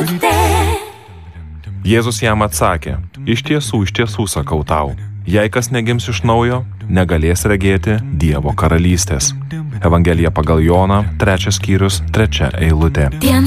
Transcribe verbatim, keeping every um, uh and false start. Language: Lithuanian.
Jėzus jam atsakė, iš tiesų, iš tiesų sakau tau, jei kas negims iš naujo, negalės regėti Dievo karalystės. Evangelija pagal Joną, trečias skyrius, trečia eilutė.